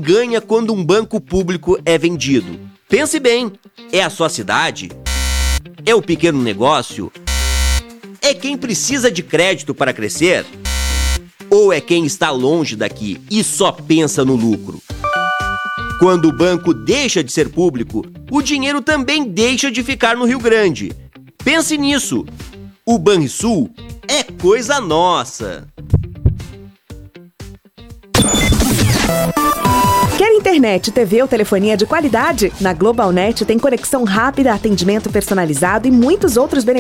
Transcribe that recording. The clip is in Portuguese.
ganha quando um banco público é vendido? Pense bem, é a sua cidade? É o pequeno negócio? É quem precisa de crédito para crescer? Ou é quem está longe daqui e só pensa no lucro? Quando o banco deixa de ser público, o dinheiro também deixa de ficar no Rio Grande. Pense nisso. O Banrisul é coisa nossa. Quer internet, TV ou telefonia de qualidade? Na GlobalNet tem conexão rápida, atendimento personalizado e muitos outros benefícios.